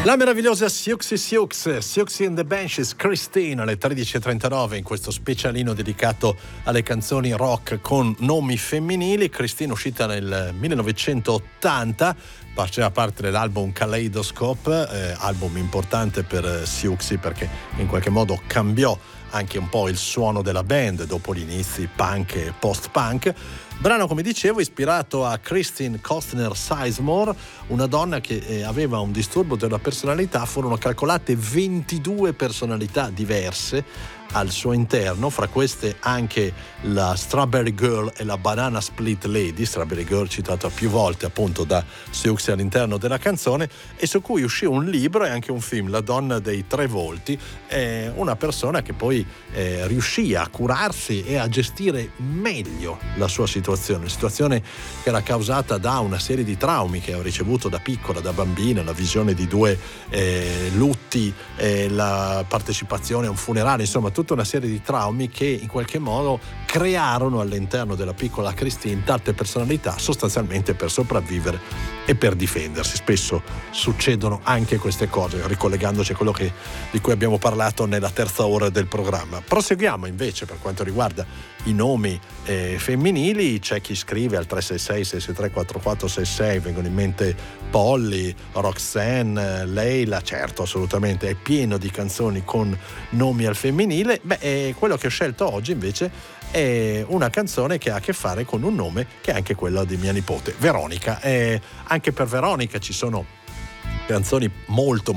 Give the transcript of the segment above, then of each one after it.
La meravigliosa Siouxsie and the Banshees, Christine, alle 13.39 in questo specialino dedicato alle canzoni rock con nomi femminili. Christine, uscita nel 1980, faceva parte dell'album Kaleidoscope, album importante per Siouxsie perché in qualche modo cambiò anche un po' il suono della band dopo gli inizi punk e post-punk. Brano, come dicevo, ispirato a Christine Costner Sizemore, una donna che aveva un disturbo della personalità. Furono calcolate 22 personalità diverse al suo interno, fra queste anche la Strawberry Girl e la Banana Split Lady, Strawberry Girl citata più volte appunto da Siouxsie all'interno della canzone, e su cui uscì un libro e anche un film, La donna dei tre volti. Una persona che poi riuscì a curarsi e a gestire meglio la sua situazione che era causata da una serie di traumi che aveva ricevuto da piccola, da bambina, la visione di due lutti, la partecipazione a un funerale, insomma tutta una serie di traumi che in qualche modo crearono all'interno della piccola Christine tante personalità, sostanzialmente per sopravvivere e per difendersi. Spesso succedono anche queste cose, ricollegandoci a quello di cui abbiamo parlato nella terza ora del programma. Proseguiamo invece per quanto riguarda i nomi femminili. C'è chi scrive al 366-663-4466, vengono in mente Polly, Roxanne, Leila. Certo, assolutamente, è pieno di canzoni con nomi al femminile. Quello che ho scelto oggi invece è una canzone che ha a che fare con un nome che è anche quello di mia nipote, Veronica. Anche per Veronica ci sono canzoni molto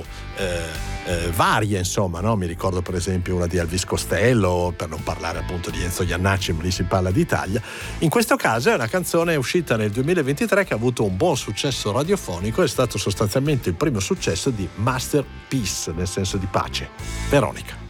varie, insomma, no? Mi ricordo per esempio una di Elvis Costello, per non parlare appunto di Enzo Jannacci, lì si parla d'Italia. In questo caso è una canzone uscita nel 2023 che ha avuto un buon successo radiofonico, è stato sostanzialmente il primo successo di Masterpiece, nel senso di pace. Veronica.